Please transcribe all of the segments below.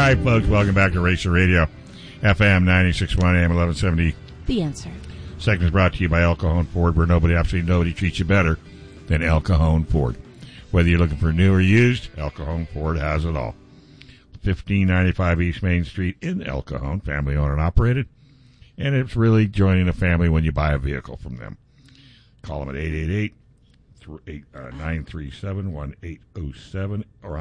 right, folks, welcome back to Racer Radio, FM 96.1 AM 1170. The Answer. Segment is brought to you by El Cajon Ford, where absolutely nobody treats you better than El Cajon Ford. Whether you're looking for new or used, El Cajon Ford has it all. 1595 East Main Street in El Cajon, family owned and operated. And it's really joining a family when you buy a vehicle from them. Call them at 888-937-1807, or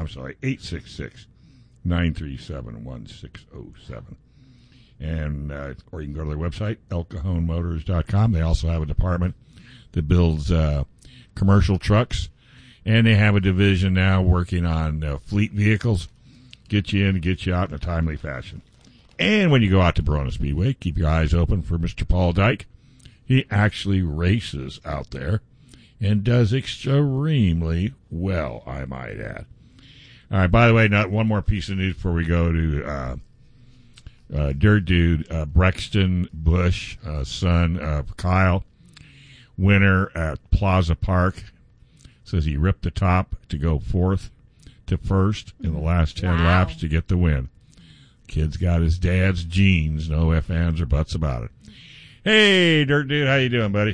866-937-1607. And, or you can go to their website, elcajonmotors.com. They also have a department that builds commercial trucks, and they have a division now working on fleet vehicles. Get you in and get you out in a timely fashion. And when you go out to Verona Speedway, keep your eyes open for Mr. Paul Dyke. He actually races out there and does extremely well, I might add. All right, by the way, one more piece of news before we go to Dirt Dude. Brexton Bush, son of Kyle, winner at Plaza Park, says he ripped the top to go fourth to first in the last 10 laps to get the win. Kid's got his dad's genes, no ifs, ands, or buts about it. Hey, Dirt Dude, how you doing, buddy?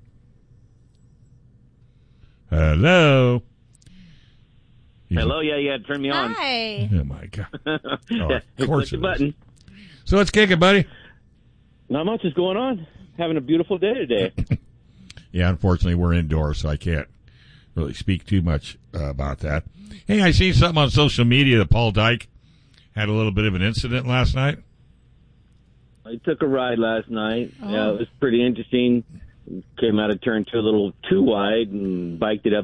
Hello? Hello, yeah, you had to turn me on. Hi. Oh, my God. Oh, of course the button. So let's kick it, buddy. Not much is going on. Having a beautiful day today. Yeah, unfortunately, we're indoors, so I can't really speak too much about that. Hey, I seen something on social media that Paul Dyke had a little bit of an incident last night. I took a ride last night. Yeah, it was pretty interesting. Came out of turn two a little too wide and biked it up